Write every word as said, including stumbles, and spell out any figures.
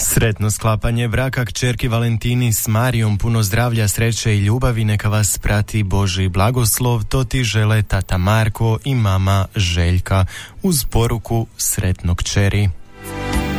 Sretno sklapanje braka kćerki Valentini s Marijom, puno zdravlja, sreće i ljubavi, neka vas prati Božji blagoslov, to ti žele tata Marko i mama Željka uz poruku sretno kćeri.